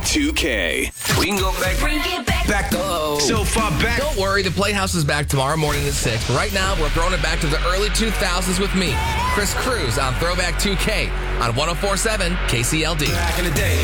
2K. We can go back. Bring it back. Back so far back. Don't worry, the Playhouse is back tomorrow morning at 6. But right now, we're throwing it back to the early 2000s with me, Chris Cruz, on Throwback 2K on 104.7 KCLD. Back in the day.